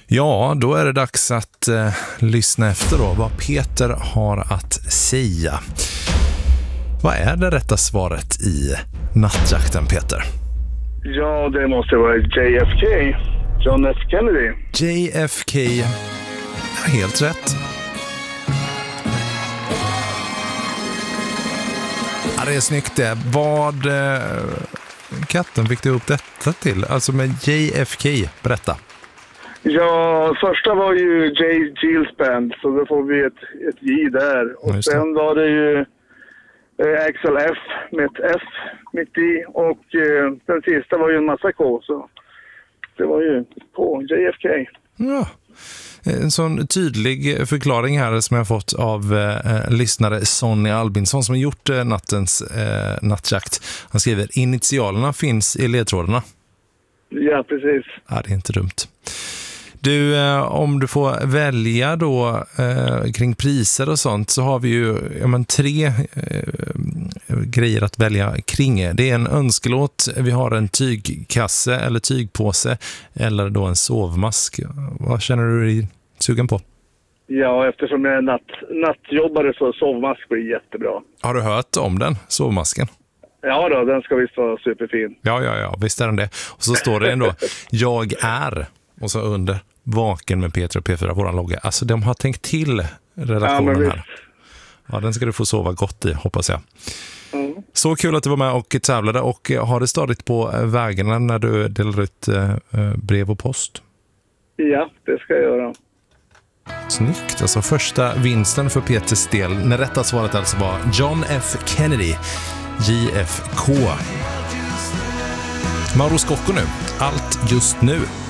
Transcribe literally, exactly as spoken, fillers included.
Ja, då är det dags att eh, lyssna efter då vad Peter har att säga. Vad är det rätta svaret i nattjakten, Peter? Ja, det måste vara J F K. John F. Kennedy. J F K. Helt rätt. Ja, det är snyggt det. Vad eh, katten fick du ihop detta till? Alltså med J F K, berätta. Ja, första var ju J. Gills Band, så då får vi ett, ett J där. Och sen var det ju eh, Axel F med ett F mitt i. Och eh, den sista var ju en massa K, så det var ju på J F K. Ja. En sån tydlig förklaring här som jag har fått av eh, lyssnare Sonny Albinsson som har gjort eh, nattens eh, nattjakt. Han skriver, initialerna finns i ledtrådarna. Ja, precis. Ja, det är inte dumt. Du, eh, om du får välja då eh, kring priser och sånt så har vi ju ja, men, tre eh, grejer att välja kring. Det är en önskelåt, vi har en tygkasse eller tygpåse eller då en sovmask. Vad känner du dig sugen på? Ja, eftersom jag är natt, nattjobbare så sovmask blir jättebra. Har du hört om den, sovmasken? Ja då, den ska visst vara superfin. Ja, ja, ja, visst är den det. Och så står det ändå, jag är, och så under, vaken med Peter och P fyra, våran logga. Alltså de har tänkt till redaktionen ja, här. Ja, den ska du få sova gott i, hoppas jag. Mm. Så kul att du var med och tävlade, och har det stadigt på vägarna när du delar ut eh, brev och post? Ja, det ska jag göra. Snyggt, alltså första vinsten för Peters del. När rätta svaret alltså var John F. Kennedy, J F K. Mauro Scocco nu, allt just nu.